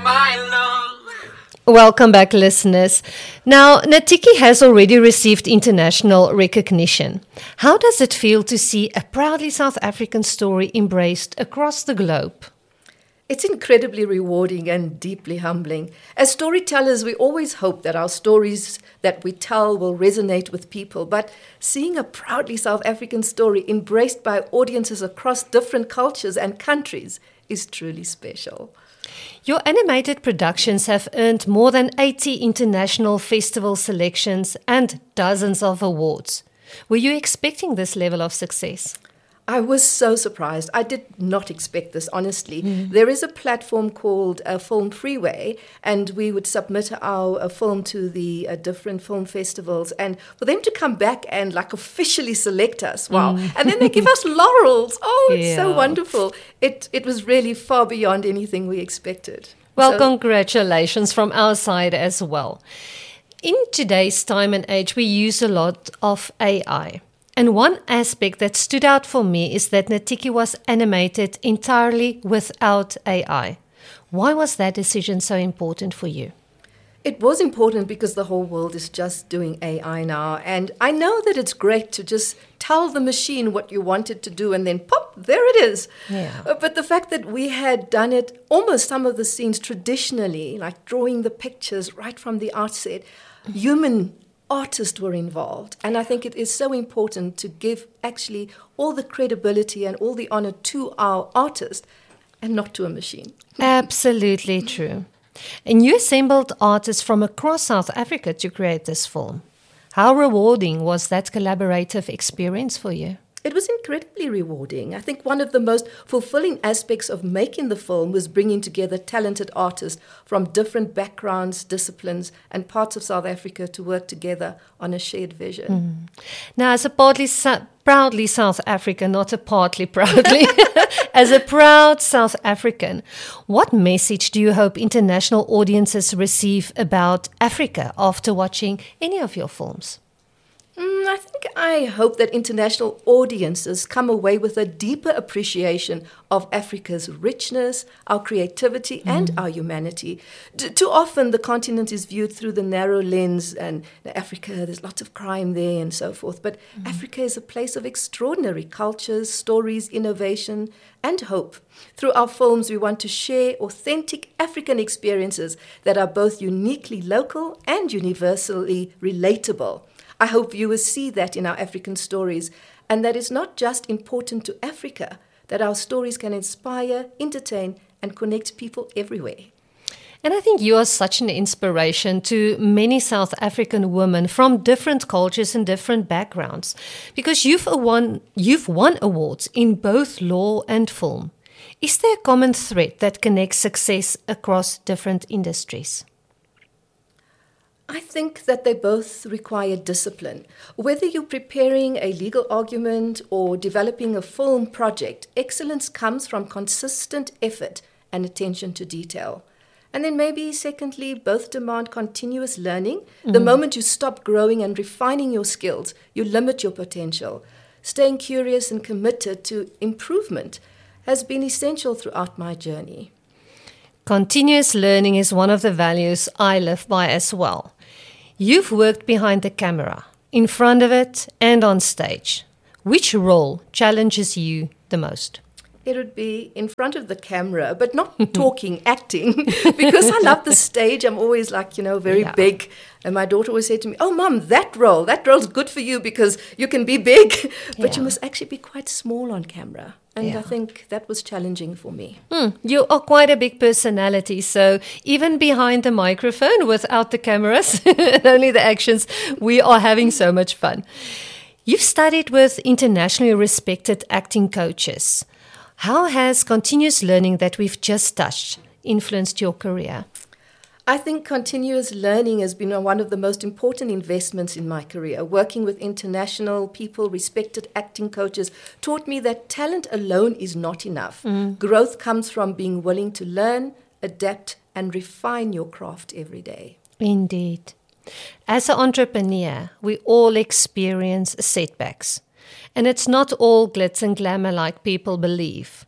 my love. Welcome back, listeners. Now, Natiki has already received international recognition. How does it feel to see a proudly South African story embraced across the globe? It's incredibly rewarding and deeply humbling. As storytellers, we always hope that our stories that we tell will resonate with people, but seeing a proudly South African story embraced by audiences across different cultures and countries is truly special. Your animated productions have earned more than 80 international festival selections and dozens of awards. Were you expecting this level of success? I was so surprised. I did not expect this, honestly. There is a platform called Film Freeway, and we would submit our film to the different film festivals, and for them to come back and like officially select us, wow. And then they give us laurels. Oh, it's so wonderful. It was really far beyond anything we expected. Well, congratulations from our side as well. In today's time and age, we use a lot of AI. And one aspect that stood out for me is that Natiki was animated entirely without AI. Why was that decision so important for you? It was important because the whole world is just doing AI now. And I know that it's great to just tell the machine what you want it to do and then pop, there it is. Yeah. But the fact that we had done it, almost some of the scenes traditionally, like drawing the pictures right from the outset, human artists were involved. And I think it is so important to give actually all the credibility and all the honor to our artist and not to a machine. Absolutely true. And you assembled artists from across South Africa to create this film. How rewarding was that collaborative experience for you? It was incredibly rewarding. I think one of the most fulfilling aspects of making the film was bringing together talented artists from different backgrounds, disciplines, and parts of South Africa to work together on a shared vision. Now, as a proudly South African, not a partly proudly, as a proud South African, what message do you hope international audiences receive about Africa after watching any of your films? I hope that international audiences come away with a deeper appreciation of Africa's richness, our creativity, and our humanity. Too often, the continent is viewed through the narrow lens, and Africa, there's lots of crime there and so forth. But Africa is a place of extraordinary cultures, stories, innovation, and hope. Through our films, we want to share authentic African experiences that are both uniquely local and universally relatable. I hope viewers see that in our African stories, and that it's not just important to Africa, that our stories can inspire, entertain, and connect people everywhere. And I think you are such an inspiration to many South African women from different cultures and different backgrounds, because you've won awards in both law and film. Is there a common thread that connects success across different industries? I think that they both require discipline. Whether you're preparing a legal argument or developing a film project, excellence comes from consistent effort and attention to detail. And then maybe secondly, both demand continuous learning. The moment you stop growing and refining your skills, you limit your potential. Staying curious and committed to improvement has been essential throughout my journey. Continuous learning is one of the values I live by as well. You've worked behind the camera, in front of it, and on stage. Which role challenges you the most? It would be in front of the camera, but not talking, acting, because I love the stage. I'm always like, very big. And my daughter always said to me, "Oh, Mum, that role's good for you because you can be big, but you must actually be quite small on camera." And I think that was challenging for me. You are quite a big personality, so even behind the microphone, without the cameras, and only the actions, we are having so much fun. You've studied with internationally respected acting coaches. How has continuous learning that we've just touched influenced your career? I think continuous learning has been one of the most important investments in my career. Working with international people, respected acting coaches, taught me that talent alone is not enough. Growth comes from being willing to learn, adapt, and refine your craft every day. Indeed. As an entrepreneur, we all experience setbacks. And it's not all glitz and glamour like people believe.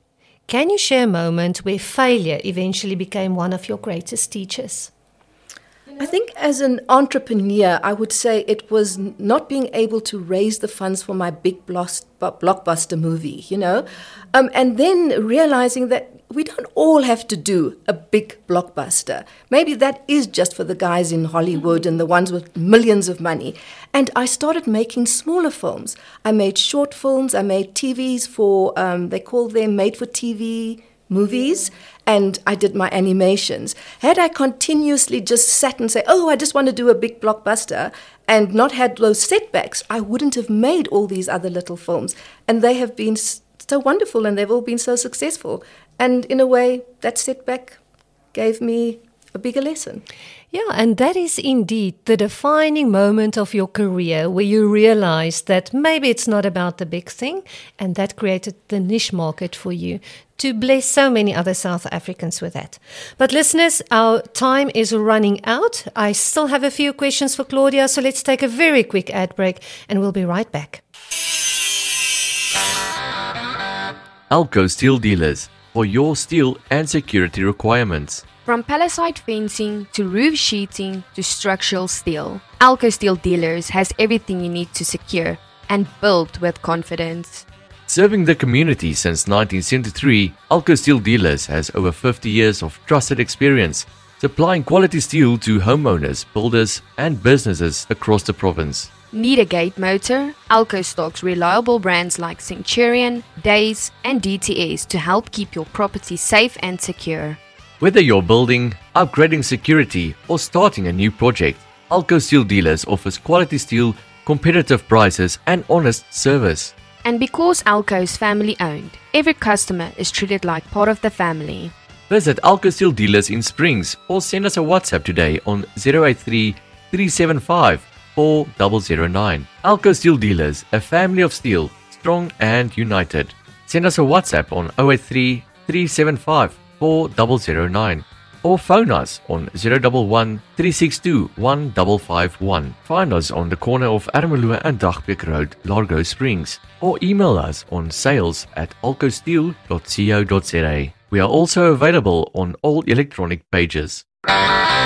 Can you share a moment where failure eventually became one of your greatest teachers? I think as an entrepreneur, I would say it was not being able to raise the funds for my big blockbuster movie, and then realizing that we don't all have to do a big blockbuster. Maybe that is just for the guys in Hollywood and the ones with millions of money. And I started making smaller films. I made short films. I made TVs for, they call them made-for-TV movies, and I did my animations. Had I continuously just sat and say, I just want to do a big blockbuster, and not had those setbacks, I wouldn't have made all these other little films. And they have been so wonderful, and they've all been so successful. And in a way, that setback gave me a bigger lesson. Yeah, and that is indeed the defining moment of your career where you realized that maybe it's not about the big thing, and that created the niche market for you to bless so many other South Africans with that. But listeners, our time is running out. I still have a few questions for Claudia, so let's take a very quick ad break and we'll be right back. Alco Steel Dealers, for your steel and security requirements. From palisade fencing to roof sheeting to structural steel, Alco Steel Dealers has everything you need to secure and build with confidence. Serving the community since 1973, Alco Steel Dealers has over 50 years of trusted experience, supplying quality steel to homeowners, builders, and businesses across the province. Need a gate motor? Alco stocks reliable brands like Centurion, Days, and DTS to help keep your property safe and secure. Whether you're building, upgrading security, or starting a new project, Alco Steel Dealers offers quality steel, competitive prices, and honest service. And because Alco is family owned, every customer is treated like part of the family. Visit Alco Steel Dealers in Springs or send us a WhatsApp today on 083 375 4009. Alco Steel Dealers, a family of steel, strong and united. Send us a WhatsApp on 083 375 4009 or phone us on 011 362 1551. Find us on the corner of Ermelo and Dagbeek Road, Largo Springs, or email us on sales@alcosteel.co.za. We are also available on all electronic pages.